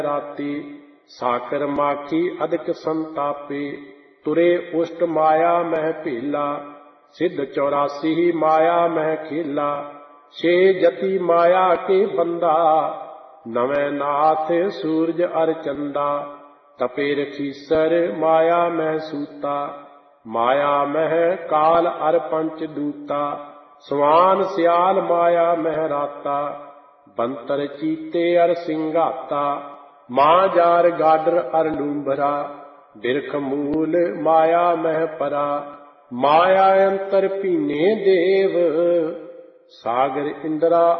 राती साकर माखी अधिक संतापे तुरे उष्ट माया मह भीला सिद्ध 84 माया मह खेला छे जति माया के बंदा नवे नाथ सूरज अर चंदा तपे रखीसर माया मह सूता माया मह काल अर पंच दूता सवान सियाल माया मह राता बंतर चीते अर सिंघाता मां जार गाडर अर लूंभरा बिरख मूल माया मह परा माया अंतर पीने देव सागर इंद्रा